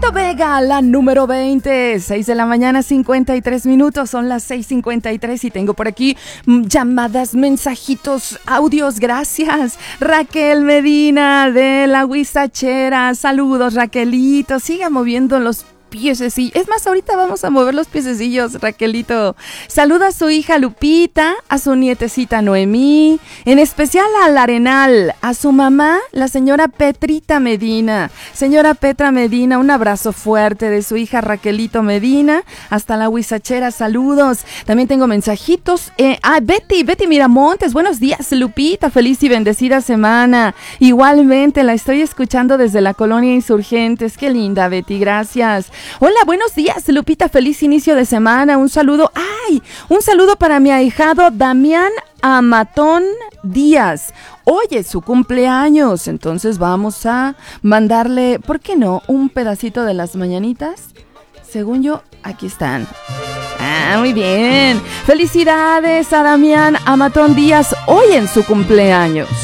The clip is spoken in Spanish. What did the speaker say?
Rito Vega, la número 20, 6 de la mañana, 53 minutos, son las 6:53 y tengo por aquí llamadas, mensajitos, audios, gracias. Raquel Medina de la Huizachera, saludos Raquelito, siga moviendo los piececillos. Es más, ahorita vamos a mover los piececillos, Raquelito. Saluda a su hija Lupita, a su nietecita Noemí, en especial al Arenal, a su mamá, la señora Petrita Medina. Señora Petra Medina, un abrazo fuerte de su hija Raquelito Medina, hasta la Huizachera, saludos. También tengo mensajitos. Betty Miramontes, buenos días, Lupita, feliz y bendecida semana. Igualmente, la estoy escuchando desde la colonia Insurgentes. Qué linda, Betty, gracias. Hola, buenos días, Lupita, feliz inicio de semana, un saludo para mi ahijado Damián Amatón Díaz. Hoy es su cumpleaños, entonces vamos a mandarle, ¿por qué no?, un pedacito de las mañanitas. Según yo, aquí están. Muy bien. Felicidades a Damián Amatón Díaz hoy en su cumpleaños.